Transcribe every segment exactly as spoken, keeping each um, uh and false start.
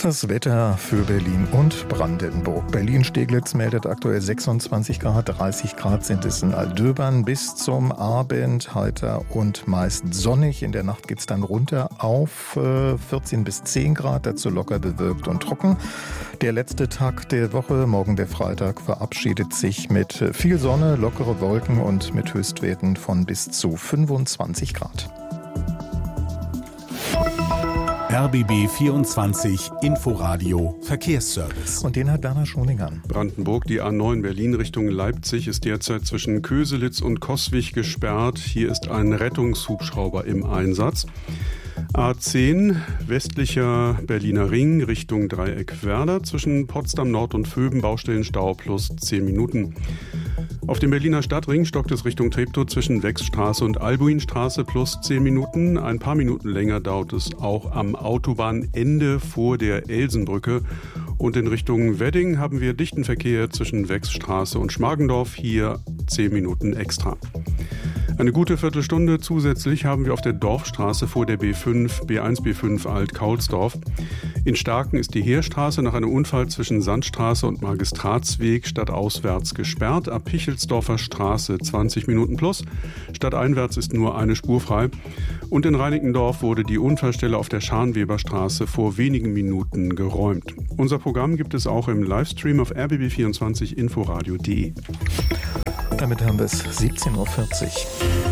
Das Wetter für Berlin und Brandenburg. Berlin-Steglitz meldet aktuell sechsundzwanzig Grad, dreißig Grad sind es in Aldöbern. Bis zum Abend heiter und meist sonnig. In der Nacht geht es dann runter auf äh, vierzehn bis zehn Grad, dazu locker bewölkt und trocken. Der letzte Tag der Woche, morgen der Freitag, verabschiedet sich mit viel Sonne, lockere Wolken und mit Höchstwerten von bis zu fünfundzwanzig Grad. R B B vierundzwanzig Inforadio Verkehrsservice. Und den hat Werner Schoninger. Brandenburg, die A neun Berlin Richtung Leipzig ist derzeit zwischen Köselitz und Coswig gesperrt. Hier ist ein Rettungshubschrauber im Einsatz. A zehn, westlicher Berliner Ring Richtung Dreieck Werder, zwischen Potsdam Nord und Vöben Baustellenstau plus zehn Minuten. Auf dem Berliner Stadtring stockt es Richtung Treptow zwischen Wechsstraße und Albuinstraße plus zehn Minuten. Ein paar Minuten länger dauert es auch am Autobahnende vor der Elsenbrücke. Und in Richtung Wedding haben wir dichten Verkehr zwischen Wechsstraße und Schmargendorf, hier zehn Minuten extra. Eine gute Viertelstunde zusätzlich haben wir auf der Dorfstraße vor der B fünf, B eins, B fünf Alt-Kaulsdorf. In Starken ist die Heerstraße nach einem Unfall zwischen Sandstraße und Magistratsweg stadtauswärts gesperrt. Ab Pichelsdorfer Straße zwanzig Minuten plus. Stadteinwärts ist nur eine Spur frei. Und in Reinickendorf wurde die Unfallstelle auf der Scharnweberstraße vor wenigen Minuten geräumt. Unser Programm gibt es auch im Livestream auf r b b vierundzwanzig inforadio punkt de. Damit haben wir es siebzehn Uhr vierzig.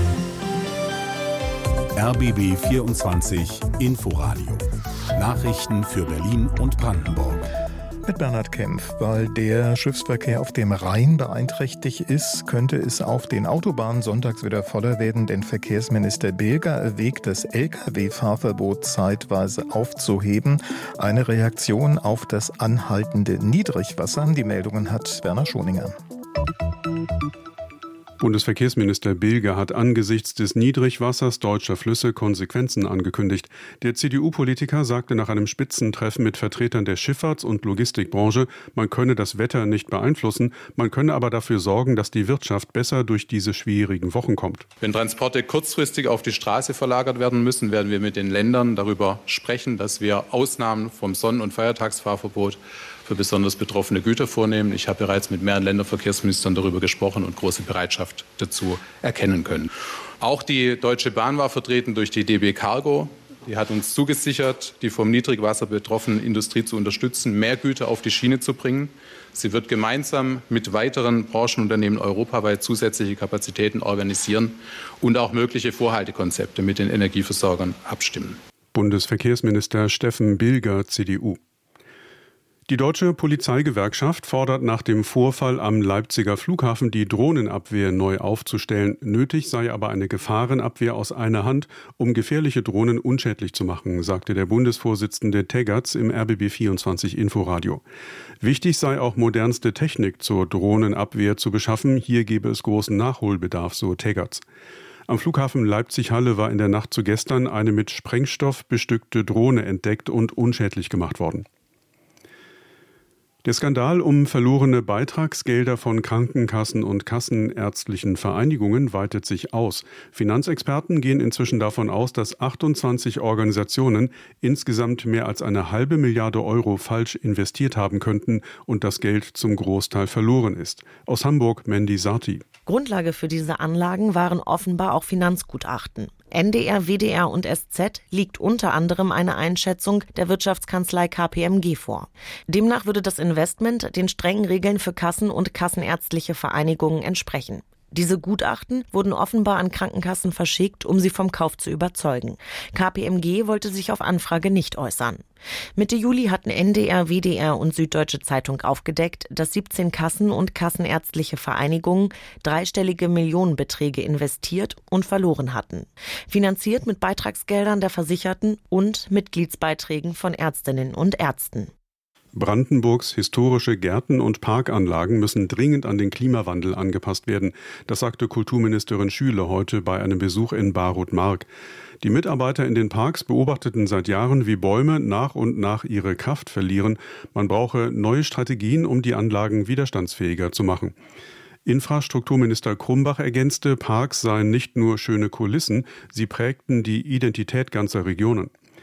R B B vierundzwanzig Inforadio. Nachrichten für Berlin und Brandenburg. Mit Bernhard Kempf. Weil der Schiffsverkehr auf dem Rhein beeinträchtigt ist, könnte es auf den Autobahnen sonntags wieder voller werden, denn Verkehrsminister Bilger erwägt, das L K W-Fahrverbot zeitweise aufzuheben. Eine Reaktion auf das anhaltende Niedrigwasser. Die Meldungen hat Werner Schoninger. Bundesverkehrsminister Bilger hat angesichts des Niedrigwassers deutscher Flüsse Konsequenzen angekündigt. Der C D U-Politiker sagte nach einem Spitzentreffen mit Vertretern der Schifffahrts- und Logistikbranche, man könne das Wetter nicht beeinflussen, man könne aber dafür sorgen, dass die Wirtschaft besser durch diese schwierigen Wochen kommt. Wenn Transporte kurzfristig auf die Straße verlagert werden müssen, werden wir mit den Ländern darüber sprechen, dass wir Ausnahmen vom Sonn- und Feiertagsfahrverbot für besonders betroffene Güter vornehmen. Ich habe bereits mit mehreren Länderverkehrsministern darüber gesprochen und große Bereitschaft dazu erkennen können. Auch die Deutsche Bahn war vertreten durch die D B Cargo. Die hat uns zugesichert, die vom Niedrigwasser betroffene Industrie zu unterstützen, mehr Güter auf die Schiene zu bringen. Sie wird gemeinsam mit weiteren Branchenunternehmen europaweit zusätzliche Kapazitäten organisieren und auch mögliche Vorhaltekonzepte mit den Energieversorgern abstimmen. Bundesverkehrsminister Steffen Bilger, C D U. Die Deutsche Polizeigewerkschaft fordert nach dem Vorfall am Leipziger Flughafen die Drohnenabwehr neu aufzustellen. Nötig sei aber eine Gefahrenabwehr aus einer Hand, um gefährliche Drohnen unschädlich zu machen, sagte der Bundesvorsitzende Teggerts im R B B vierundzwanzig Inforadio. Wichtig sei auch modernste Technik zur Drohnenabwehr zu beschaffen. Hier gebe es großen Nachholbedarf, so Teggerts. Am Flughafen Leipzig-Halle war in der Nacht zu gestern eine mit Sprengstoff bestückte Drohne entdeckt und unschädlich gemacht worden. Der Skandal um verlorene Beitragsgelder von Krankenkassen und kassenärztlichen Vereinigungen weitet sich aus. Finanzexperten gehen inzwischen davon aus, dass achtundzwanzig Organisationen insgesamt mehr als eine halbe Milliarde Euro falsch investiert haben könnten und das Geld zum Großteil verloren ist. Aus Hamburg Mandy Sarti. Grundlage für diese Anlagen waren offenbar auch Finanzgutachten. N D R, W D R und S Z liegt unter anderem eine Einschätzung der Wirtschaftskanzlei K P M G vor. Demnach würde das Investment den strengen Regeln für Kassen und kassenärztliche Vereinigungen entsprechen. Diese Gutachten wurden offenbar an Krankenkassen verschickt, um sie vom Kauf zu überzeugen. K P M G wollte sich auf Anfrage nicht äußern. Mitte Juli hatten N D R, W D R und Süddeutsche Zeitung aufgedeckt, dass siebzehn Kassen und kassenärztliche Vereinigungen dreistellige Millionenbeträge investiert und verloren hatten. Finanziert mit Beitragsgeldern der Versicherten und Mitgliedsbeiträgen von Ärztinnen und Ärzten. Brandenburgs historische Gärten und Parkanlagen müssen dringend an den Klimawandel angepasst werden. Das sagte Kulturministerin Schüle heute bei einem Besuch in Barut-Mark. Die Mitarbeiter in den Parks beobachteten seit Jahren, wie Bäume nach und nach ihre Kraft verlieren. Man brauche neue Strategien, um die Anlagen widerstandsfähiger zu machen. Infrastrukturminister Krumbach ergänzte, Parks seien nicht nur schöne Kulissen, sie prägten die Identität ganzer Regionen.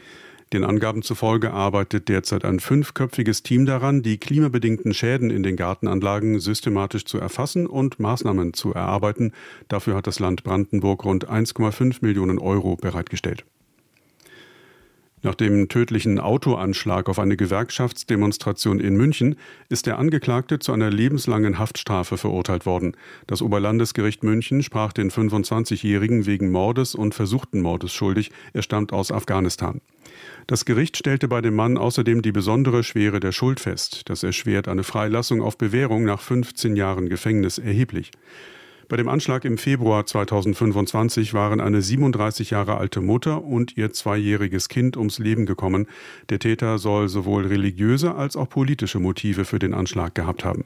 Den Angaben zufolge arbeitet derzeit ein fünfköpfiges Team daran, die klimabedingten Schäden in den Gartenanlagen systematisch zu erfassen und Maßnahmen zu erarbeiten. Dafür hat das Land Brandenburg rund eins Komma fünf Millionen Euro bereitgestellt. Nach dem tödlichen Autoanschlag auf eine Gewerkschaftsdemonstration in München ist der Angeklagte zu einer lebenslangen Haftstrafe verurteilt worden. Das Oberlandesgericht München sprach den fünfundzwanzigjährigen wegen Mordes und versuchten Mordes schuldig. Er stammt aus Afghanistan. Das Gericht stellte bei dem Mann außerdem die besondere Schwere der Schuld fest. Das erschwert eine Freilassung auf Bewährung nach fünfzehn Jahren Gefängnis erheblich. Bei dem Anschlag im Februar zweitausendfünfundzwanzig waren eine siebenunddreißig Jahre alte Mutter und ihr zweijähriges Kind ums Leben gekommen. Der Täter soll sowohl religiöse als auch politische Motive für den Anschlag gehabt haben.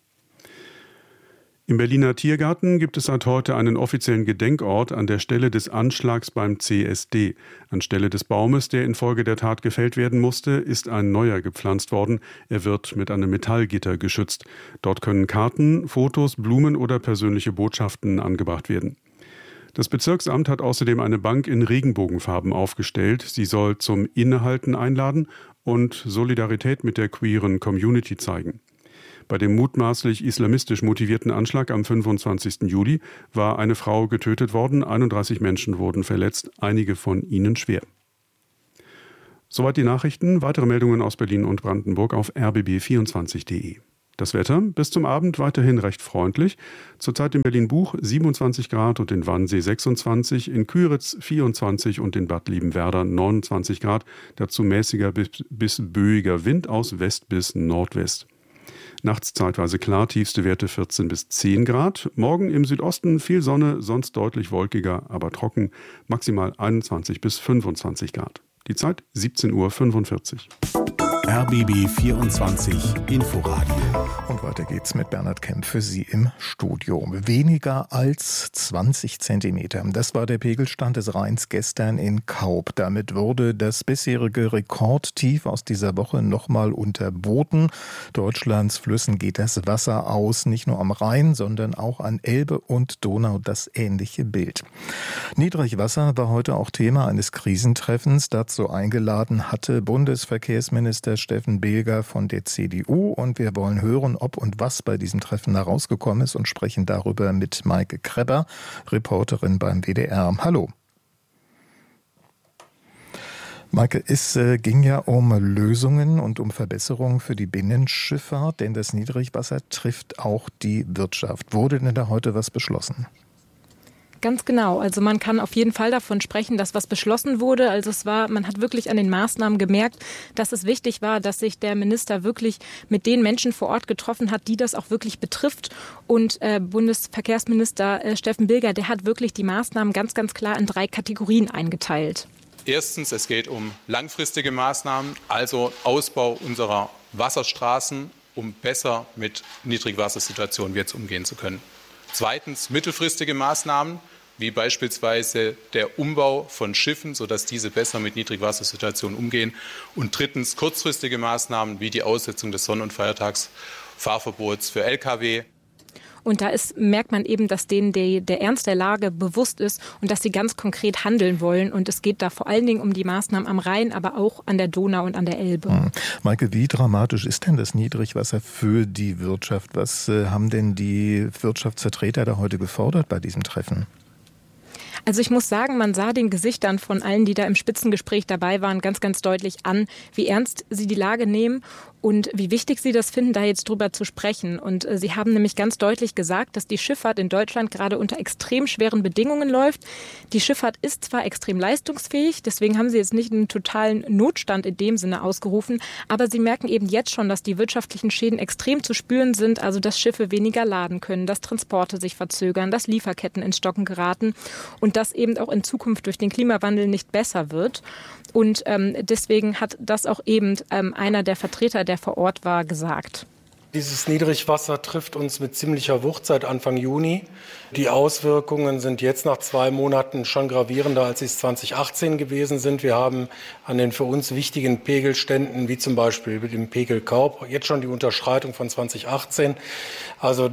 Im Berliner Tiergarten gibt es seit heute einen offiziellen Gedenkort an der Stelle des Anschlags beim C S D. Anstelle des Baumes, der infolge der Tat gefällt werden musste, ist ein neuer gepflanzt worden. Er wird mit einem Metallgitter geschützt. Dort können Karten, Fotos, Blumen oder persönliche Botschaften angebracht werden. Das Bezirksamt hat außerdem eine Bank in Regenbogenfarben aufgestellt. Sie soll zum Innehalten einladen und Solidarität mit der queeren Community zeigen. Bei dem mutmaßlich islamistisch motivierten Anschlag am fünfundzwanzigsten Juli war eine Frau getötet worden, einunddreißig Menschen wurden verletzt, einige von ihnen schwer. Soweit die Nachrichten, weitere Meldungen aus Berlin und Brandenburg auf r b b vierundzwanzig punkt d e. Das Wetter bis zum Abend weiterhin recht freundlich. Zurzeit in Berlin-Buch siebenundzwanzig Grad und in Wannsee sechsundzwanzig, in Küritz vierundzwanzig und in Bad Liebenwerda neunundzwanzig Grad. Dazu mäßiger bis, bis böiger Wind aus West bis Nordwest. Nachts zeitweise klar, tiefste Werte vierzehn bis zehn Grad. Morgen im Südosten viel Sonne, sonst deutlich wolkiger, aber trocken. Maximal einundzwanzig bis fünfundzwanzig Grad. Die Zeit siebzehn Uhr fünfundvierzig. R B B vierundzwanzig Inforadio. Und weiter geht's mit Bernhard Kemp für Sie im Studio. Weniger als zwanzig Zentimeter. Das war der Pegelstand des Rheins gestern in Kaub. Damit wurde das bisherige Rekordtief aus dieser Woche nochmal unterboten. Deutschlands Flüssen geht das Wasser aus, nicht nur am Rhein, sondern auch an Elbe und Donau das ähnliche Bild. Niedrigwasser war heute auch Thema eines Krisentreffens. Dazu eingeladen hatte Bundesverkehrsminister Steffen Bilger von der C D U. Und wir wollen hören, ob und was bei diesem Treffen herausgekommen ist und sprechen darüber mit Maike Krebber, Reporterin beim W D R. Hallo. Maike, es äh, ging ja um Lösungen und um Verbesserungen für die Binnenschifffahrt, denn das Niedrigwasser trifft auch die Wirtschaft. Wurde denn da heute was beschlossen? Ganz genau. Also man kann auf jeden Fall davon sprechen, dass was beschlossen wurde. Also es war, man hat wirklich an den Maßnahmen gemerkt, dass es wichtig war, dass sich der Minister wirklich mit den Menschen vor Ort getroffen hat, die das auch wirklich betrifft. Und äh, Bundesverkehrsminister äh, Steffen Bilger, der hat wirklich die Maßnahmen ganz, ganz klar in drei Kategorien eingeteilt. Erstens, es geht um langfristige Maßnahmen, also Ausbau unserer Wasserstraßen, um besser mit Niedrigwassersituationen jetzt umgehen zu können. Zweitens, mittelfristige Maßnahmen, wie beispielsweise der Umbau von Schiffen, sodass diese besser mit Niedrigwassersituationen umgehen. Und drittens, kurzfristige Maßnahmen, wie die Aussetzung des Sonn- und Feiertagsfahrverbots für L K W. Und da ist, merkt man eben, dass denen der, der Ernst der Lage bewusst ist und dass sie ganz konkret handeln wollen. Und es geht da vor allen Dingen um die Maßnahmen am Rhein, aber auch an der Donau und an der Elbe. Mhm. Maike, wie dramatisch ist denn das Niedrigwasser für die Wirtschaft? Was äh, haben denn die Wirtschaftsvertreter da heute gefordert bei diesem Treffen? Also ich muss sagen, man sah den Gesichtern von allen, die da im Spitzengespräch dabei waren, ganz, ganz deutlich an, wie ernst sie die Lage nehmen und wie wichtig sie das finden, da jetzt drüber zu sprechen. Und äh, sie haben nämlich ganz deutlich gesagt, dass die Schifffahrt in Deutschland gerade unter extrem schweren Bedingungen läuft. Die Schifffahrt ist zwar extrem leistungsfähig, deswegen haben sie jetzt nicht einen totalen Notstand in dem Sinne ausgerufen, aber sie merken eben jetzt schon, dass die wirtschaftlichen Schäden extrem zu spüren sind, also dass Schiffe weniger laden können, dass Transporte sich verzögern, dass Lieferketten ins Stocken geraten und dass eben auch in Zukunft durch den Klimawandel nicht besser wird. Und ähm, deswegen hat das auch eben ähm, einer der Vertreter, der vor Ort war, gesagt. Dieses Niedrigwasser trifft uns mit ziemlicher Wucht seit Anfang Juni. Die Auswirkungen sind jetzt nach zwei Monaten schon gravierender, als sie es zwanzig achtzehn gewesen sind. Wir haben an den für uns wichtigen Pegelständen, wie zum Beispiel mit dem Pegel Kaub, jetzt schon die Unterschreitung von zwanzig achtzehn. Also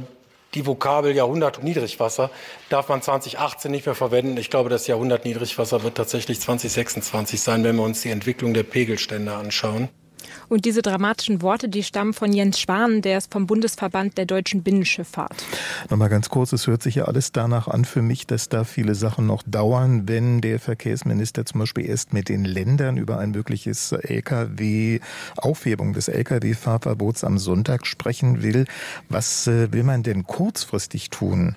Die Vokabel Jahrhundert-Niedrigwasser darf man zwanzig achtzehn nicht mehr verwenden. Ich glaube, das Jahrhundert-Niedrigwasser wird tatsächlich zwanzig sechsundzwanzig sein, wenn wir uns die Entwicklung der Pegelstände anschauen. Und diese dramatischen Worte, die stammen von Jens Schwan, der ist vom Bundesverband der deutschen Binnenschifffahrt. Nochmal ganz kurz, es hört sich ja alles danach an für mich, dass da viele Sachen noch dauern, wenn der Verkehrsminister zum Beispiel erst mit den Ländern über ein mögliches L K W, Aufhebung des L K W-Fahrverbots am Sonntag sprechen will. Was äh, will man denn kurzfristig tun?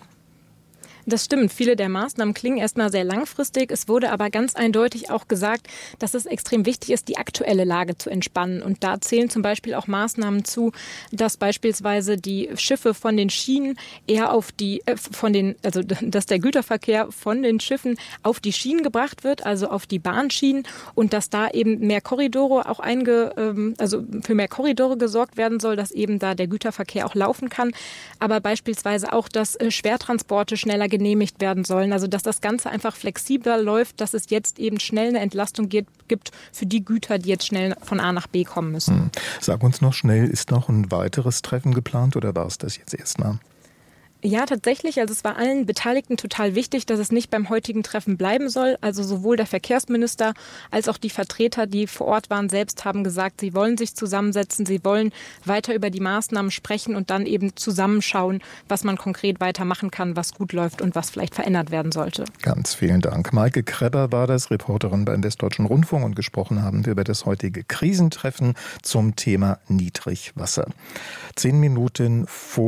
Das stimmt. Viele der Maßnahmen klingen erstmal sehr langfristig. Es wurde aber ganz eindeutig auch gesagt, dass es extrem wichtig ist, die aktuelle Lage zu entspannen. Und da zählen zum Beispiel auch Maßnahmen zu, dass beispielsweise die Schiffe von den Schienen eher auf die, äh, von den, also dass der Güterverkehr von den Schiffen auf die Schienen gebracht wird, also auf die Bahnschienen, und dass da eben mehr Korridore auch einge, ähm, also für mehr Korridore gesorgt werden soll, dass eben da der Güterverkehr auch laufen kann. Aber beispielsweise auch, dass äh, Schwertransporte schneller genehmigt werden sollen. Also dass das Ganze einfach flexibler läuft, dass es jetzt eben schnell eine Entlastung gibt, gibt für die Güter, die jetzt schnell von A nach B kommen müssen. Hm. Sag uns noch schnell, ist noch ein weiteres Treffen geplant oder war es das jetzt erstmal? Ja, tatsächlich. Also es war allen Beteiligten total wichtig, dass es nicht beim heutigen Treffen bleiben soll. Also sowohl der Verkehrsminister als auch die Vertreter, die vor Ort waren, selbst haben gesagt, sie wollen sich zusammensetzen, sie wollen weiter über die Maßnahmen sprechen und dann eben zusammenschauen, was man konkret weitermachen kann, was gut läuft und was vielleicht verändert werden sollte. Ganz vielen Dank. Maike Krebber war das, Reporterin beim Westdeutschen Rundfunk, und gesprochen haben wir über das heutige Krisentreffen zum Thema Niedrigwasser. Zehn Minuten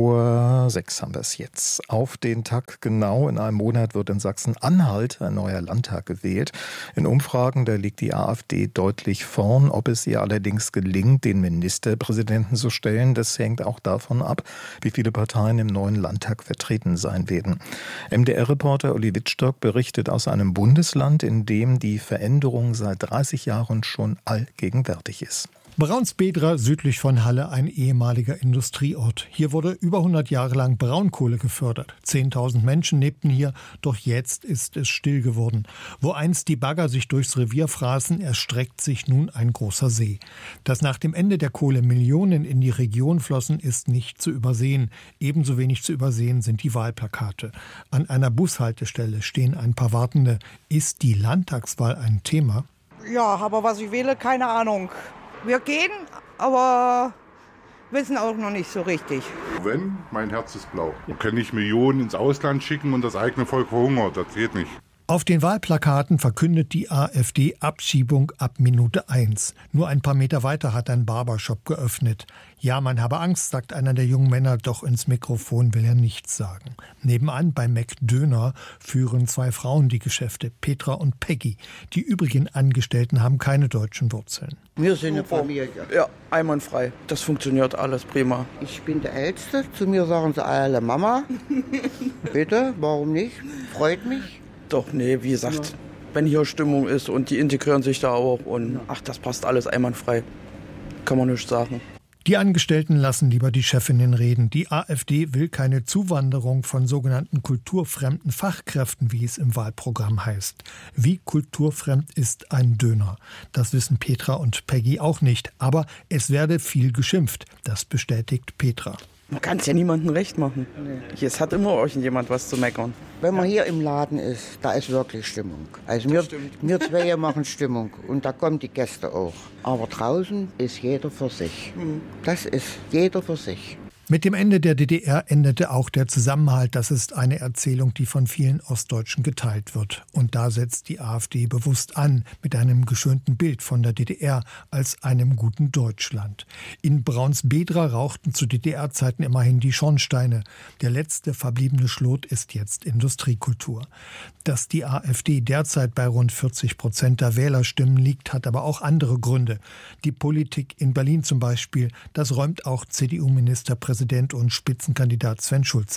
vor sechs haben wir es jetzt. Auf den Tag genau in einem Monat wird in Sachsen-Anhalt ein neuer Landtag gewählt. In Umfragen, da liegt die AfD deutlich vorn. Ob es ihr allerdings gelingt, den Ministerpräsidenten zu stellen, das hängt auch davon ab, wie viele Parteien im neuen Landtag vertreten sein werden. M D R-Reporter Uli Wittstock berichtet aus einem Bundesland, in dem die Veränderung seit dreißig Jahren schon allgegenwärtig ist. Braunsbedra, südlich von Halle, ein ehemaliger Industrieort. Hier wurde über hundert Jahre lang Braunkohle gefördert. zehntausend Menschen lebten hier, doch jetzt ist es still geworden. Wo einst die Bagger sich durchs Revier fraßen, erstreckt sich nun ein großer See. Dass nach dem Ende der Kohle Millionen in die Region flossen, ist nicht zu übersehen. Ebenso wenig zu übersehen sind die Wahlplakate. An einer Bushaltestelle stehen ein paar Wartende. Ist die Landtagswahl ein Thema? Ja, aber was ich wähle, keine Ahnung. Wir gehen, aber wissen auch noch nicht so richtig. Wenn, mein Herz ist blau. Wir können nicht Millionen ins Ausland schicken und das eigene Volk verhungert. Das geht nicht. Auf den Wahlplakaten verkündet die AfD Abschiebung ab Minute eins. Nur ein paar Meter weiter hat ein Barbershop geöffnet. Ja, man habe Angst, sagt einer der jungen Männer, doch ins Mikrofon will er nichts sagen. Nebenan bei McDöner führen zwei Frauen die Geschäfte, Petra und Peggy. Die übrigen Angestellten haben keine deutschen Wurzeln. Wir sind eine Familie. Ja, einwandfrei. Das funktioniert alles prima. Ich bin der Älteste. Zu mir sagen sie alle Mama. Bitte, warum nicht? Freut mich. Doch, nee, wie gesagt, ja. Wenn hier Stimmung ist und die integrieren sich da auch und ach, das passt alles einwandfrei. Kann man nicht sagen. Die Angestellten lassen lieber die Chefinnen reden. Die AfD will keine Zuwanderung von sogenannten kulturfremden Fachkräften, wie es im Wahlprogramm heißt. Wie kulturfremd ist ein Döner? Das wissen Petra und Peggy auch nicht. Aber es werde viel geschimpft. Das bestätigt Petra. Man kann es ja niemandem recht machen. Nee. Es hat immer irgendjemand was zu meckern. Wenn man hier im Laden ist, da ist wirklich Stimmung. Also wir, wir zwei machen Stimmung und da kommen die Gäste auch. Aber draußen ist jeder für sich. Das ist jeder für sich. Mit dem Ende der D D R endete auch der Zusammenhalt. Das ist eine Erzählung, die von vielen Ostdeutschen geteilt wird. Und da setzt die AfD bewusst an, mit einem geschönten Bild von der D D R als einem guten Deutschland. In Braunsbedra rauchten zu D D R-Zeiten immerhin die Schornsteine. Der letzte verbliebene Schlot ist jetzt Industriekultur. Dass die AfD derzeit bei rund vierzig Prozent der Wählerstimmen liegt, hat aber auch andere Gründe. Die Politik in Berlin zum Beispiel, das räumt auch C D U-Ministerpräsident und Spitzenkandidat Sven Schulze ein.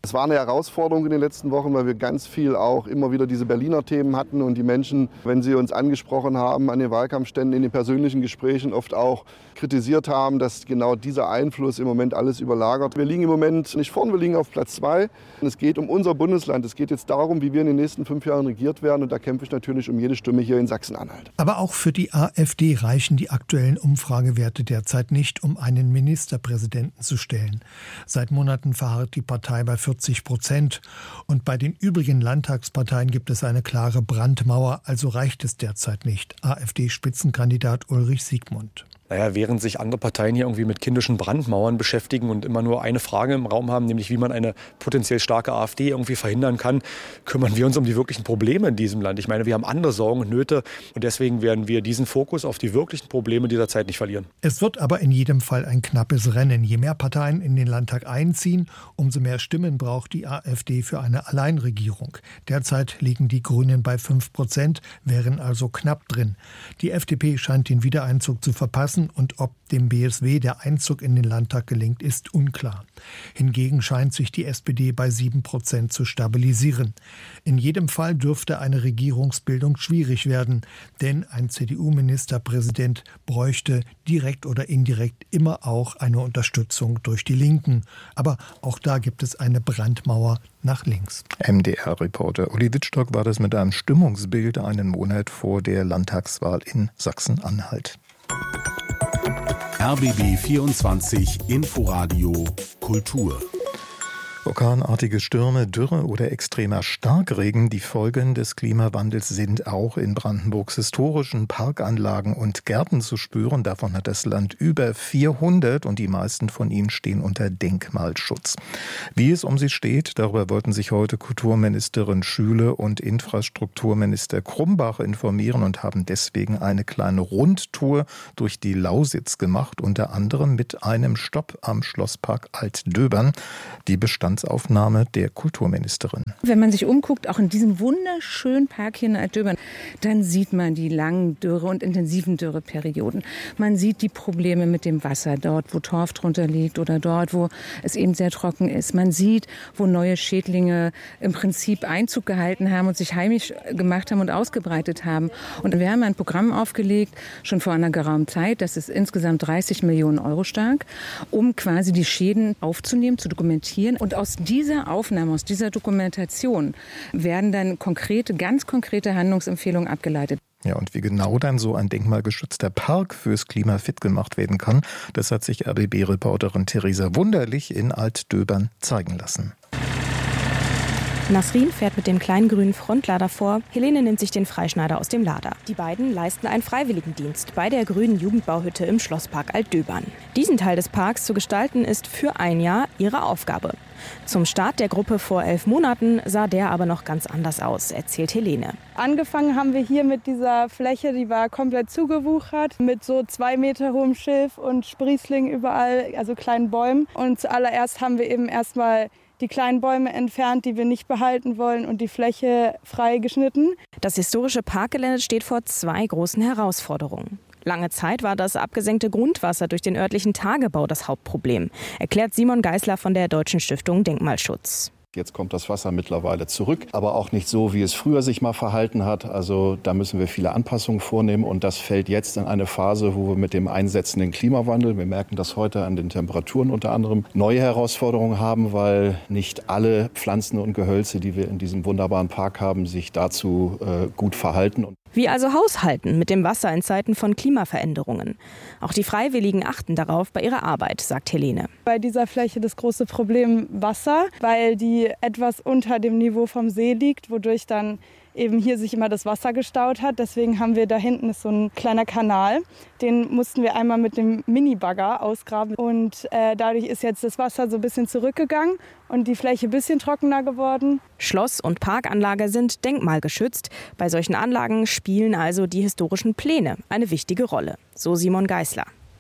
Es war eine Herausforderung in den letzten Wochen, weil wir ganz viel auch immer wieder diese Berliner Themen hatten und die Menschen, wenn sie uns angesprochen haben an den Wahlkampfständen, in den persönlichen Gesprächen oft auch kritisiert haben, dass genau dieser Einfluss im Moment alles überlagert. Wir liegen im Moment nicht vorn, wir liegen auf Platz zwei. Es geht um unser Bundesland. Es geht jetzt darum, wie wir in den nächsten fünf Jahren regiert werden. Und da kämpfe ich natürlich um jede Stimme hier in Sachsen-Anhalt. Aber auch für die AfD reichen die aktuellen Umfragewerte derzeit nicht, um einen Ministerpräsidenten zu stellen. Seit Monaten verharrt die Partei bei vierzig Prozent. Und bei den übrigen Landtagsparteien gibt es eine klare Brandmauer. Also reicht es derzeit nicht. AfD-Spitzenkandidat Ulrich Siegmund. Naja, während sich andere Parteien hier irgendwie mit kindischen Brandmauern beschäftigen und immer nur eine Frage im Raum haben, nämlich wie man eine potenziell starke AfD irgendwie verhindern kann, kümmern wir uns um die wirklichen Probleme in diesem Land. Ich meine, wir haben andere Sorgen und Nöte und deswegen werden wir diesen Fokus auf die wirklichen Probleme dieser Zeit nicht verlieren. Es wird aber in jedem Fall ein knappes Rennen. Je mehr Parteien in den Landtag einziehen, umso mehr Stimmen braucht die AfD für eine Alleinregierung. Derzeit liegen die Grünen bei fünf Prozent, wären also knapp drin. Die F D P scheint den Wiedereinzug zu verpassen. Und ob dem B S W der Einzug in den Landtag gelingt, ist unklar. Hingegen scheint sich die S P D bei sieben Prozent zu stabilisieren. In jedem Fall dürfte eine Regierungsbildung schwierig werden, denn ein C D U-Ministerpräsident bräuchte direkt oder indirekt immer auch eine Unterstützung durch die Linken. Aber auch da gibt es eine Brandmauer nach links. M D R-Reporter Uli Wittstock war das mit einem Stimmungsbild einen Monat vor der Landtagswahl in Sachsen-Anhalt. R B B vierundzwanzig Inforadio Kultur. Orkanartige Stürme, Dürre oder extremer Starkregen, die Folgen des Klimawandels sind auch in Brandenburgs historischen Parkanlagen und Gärten zu spüren. Davon hat das Land über vierhundert und die meisten von ihnen stehen unter Denkmalschutz. Wie es um sie steht, darüber wollten sich heute Kulturministerin Schüle und Infrastrukturminister Krumbach informieren und haben deswegen eine kleine Rundtour durch die Lausitz gemacht, unter anderem mit einem Stopp am Schlosspark Altdöbern. Die bestand Aufnahme der Kulturministerin. Wenn man sich umguckt, auch in diesem wunderschönen Park hier in Altdöbern, dann sieht man die langen Dürre- und intensiven Dürreperioden. Man sieht die Probleme mit dem Wasser dort, wo Torf drunter liegt oder dort, wo es eben sehr trocken ist. Man sieht, wo neue Schädlinge im Prinzip Einzug gehalten haben und sich heimisch gemacht haben und ausgebreitet haben. Und wir haben ein Programm aufgelegt, schon vor einer geraumen Zeit, das ist insgesamt dreißig Millionen Euro stark, um quasi die Schäden aufzunehmen, zu dokumentieren. Und aus dieser Aufnahme, aus dieser Dokumentation werden dann konkrete, ganz konkrete Handlungsempfehlungen abgeleitet. Ja, und wie genau dann so ein denkmalgeschützter Park fürs Klima fit gemacht werden kann, das hat sich R B B-Reporterin Theresa Wunderlich in Altdöbern zeigen lassen. Nasrin fährt mit dem kleinen grünen Frontlader vor. Helene nimmt sich den Freischneider aus dem Lader. Die beiden leisten einen Freiwilligendienst bei der grünen Jugendbauhütte im Schlosspark Altdöbern. Diesen Teil des Parks zu gestalten ist für ein Jahr ihre Aufgabe. Zum Start der Gruppe vor elf Monaten sah der aber noch ganz anders aus, erzählt Helene. Angefangen haben wir hier mit dieser Fläche, die war komplett zugewuchert, mit so zwei Meter hohem Schilf und Sprießling überall, also kleinen Bäumen. Und zuallererst haben wir eben erstmal die kleinen Bäume entfernt, die wir nicht behalten wollen, und die Fläche frei geschnitten. Das historische Parkgelände steht vor zwei großen Herausforderungen. Lange Zeit war das abgesenkte Grundwasser durch den örtlichen Tagebau das Hauptproblem, erklärt Simon Geisler von der Deutschen Stiftung Denkmalschutz. Jetzt kommt das Wasser mittlerweile zurück, aber auch nicht so, wie es früher sich mal verhalten hat. Also da müssen wir viele Anpassungen vornehmen und das fällt jetzt in eine Phase, wo wir mit dem einsetzenden Klimawandel, wir merken das heute an den Temperaturen unter anderem, neue Herausforderungen haben, weil nicht alle Pflanzen und Gehölze, die wir in diesem wunderbaren Park haben, sich dazu äh, gut verhalten. Wie also haushalten mit dem Wasser in Zeiten von Klimaveränderungen? Auch die Freiwilligen achten darauf bei ihrer Arbeit, sagt Helene. Bei dieser Fläche das große Problem Wasser, weil die etwas unter dem Niveau vom See liegt, wodurch dann eben hier sich immer das Wasser gestaut hat. Deswegen haben wir da hinten ist so ein kleiner Kanal. Den mussten wir einmal mit dem Mini-Bagger ausgraben. Und äh, dadurch ist jetzt das Wasser so ein bisschen zurückgegangen und die Fläche ein bisschen trockener geworden. Schloss- und Parkanlage sind denkmalgeschützt. Bei solchen Anlagen spielen also die historischen Pläne eine wichtige Rolle. So Simon Geisler.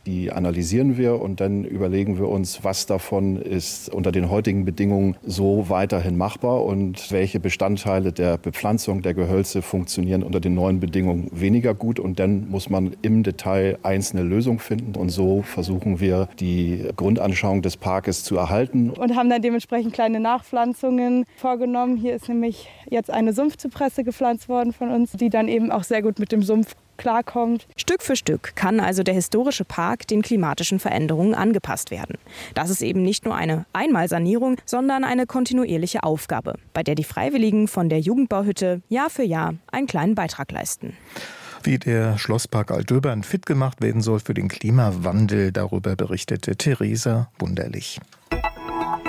Die analysieren wir und dann überlegen wir uns, was davon ist unter den heutigen Bedingungen so weiterhin machbar und welche Bestandteile der Bepflanzung der Gehölze funktionieren unter den neuen Bedingungen weniger gut. Und dann muss man im Detail einzelne Lösungen finden. Und so versuchen wir, die Grundanschauung des Parkes zu erhalten. Und haben dann dementsprechend kleine Nachpflanzungen vorgenommen. Hier ist nämlich jetzt eine Sumpfzypresse gepflanzt worden von uns, die dann eben auch sehr gut mit dem Sumpf klarkommt. Stück für Stück kann also der historische Park den klimatischen Veränderungen angepasst werden. Das ist eben nicht nur eine Einmalsanierung, sondern eine kontinuierliche Aufgabe, bei der die Freiwilligen von der Jugendbauhütte Jahr für Jahr einen kleinen Beitrag leisten. Wie der Schlosspark Altdöbern fit gemacht werden soll für den Klimawandel, darüber berichtete Theresa Wunderlich.